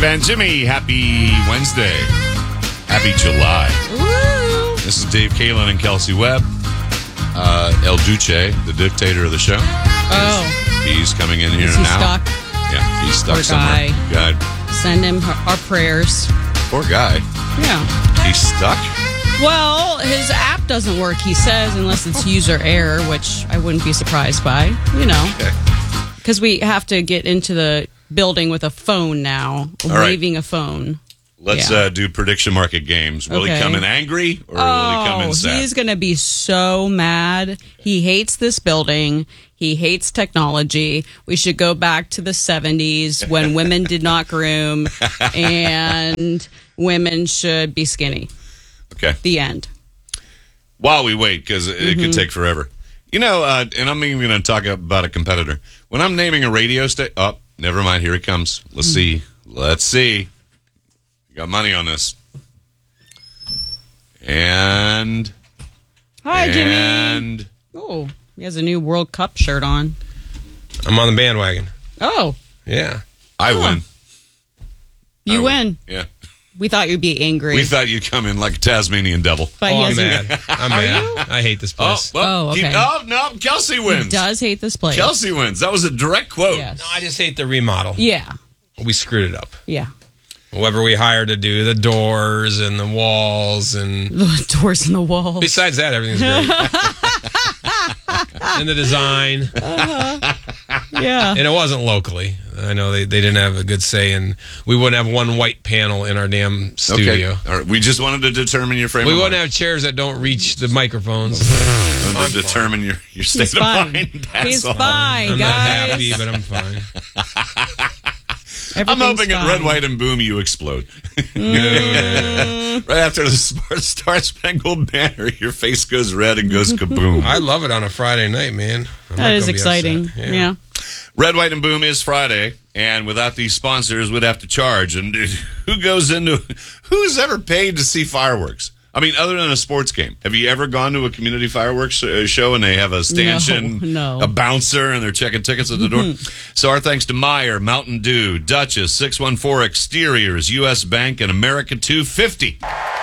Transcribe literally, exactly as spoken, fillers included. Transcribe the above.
Dave and Jimmy. Happy Wednesday. Happy July. Woo! This is Dave Kalin and Kelsey Webb. Uh, El Duce, the dictator of the show. Oh. He's, he's coming in here Is he now. stuck? Yeah, he's stuck Poor somewhere. guy. God. Send him our prayers. Poor guy. Yeah. He's stuck? Well, his app doesn't work, he says, unless it's user error, which I wouldn't be surprised by, you know. Okay. Because we have to get into the building with a phone now, All right. waving a phone. Let's Yeah. uh, do prediction market games. Will Okay. he come in angry or will Oh, he come in sad? he's going to be so mad. He hates this building. He hates technology. We should go back to the seventies when women did not groom and women should be skinny. Okay. The end. While we wait, because it, it Mm-hmm. could take forever. You know, uh, and I'm even going to talk about a competitor. When I'm naming a radio station, oh, never mind. Here it comes. Let's Mm. see. Let's see. You got money on this. And. Hi, Jimmy. And. Oh, he has a new World Cup shirt on. I'm on the bandwagon. Oh, Yeah. I Huh. win. you I win. Yeah. We thought you'd be angry. We thought you'd come in like a Tasmanian devil. but oh, he I'm hasn't. mad. I'm mad. I hate this Oh, place. well, Oh, keep- okay. oh, no. Kelsey wins. He does hate this place. Kelsey wins. That was a direct quote. Yes. No, I just hate the remodel. Yeah. We screwed it up. Yeah. Whoever we hired to do the doors and the walls and The doors in the wall. besides that, everything's great. And the design. Yeah. And it wasn't locally. I know they, they didn't have a good say, and we wouldn't have one white panel in our damn studio. Okay. All right. We just wanted to determine your frame We of wouldn't mind. have chairs that don't reach the microphones. We wanted to determine your, your state He's of fine. mind. That's He's all. fine, I'm guys. not happy, but I'm fine. I'm Everything's hoping at Red, fine. White, and Boom you explode. right after the Star Spangled Banner, your face goes red and goes kaboom. I love it on a Friday night, man. I'm not That is gonna be exciting. upset. Yeah. Red, White, and Boom is Friday, and without these sponsors, we'd have to charge. And who goes into, who's ever paid to see fireworks? I mean, other than a sports game. Have you ever gone to a community fireworks uh, show and they have a stanchion, No, no. a bouncer, and they're checking tickets at the door? So our thanks to Meyer, Mountain Dew, Duchess, six one four Exteriors, U S Bank, and America two fifty.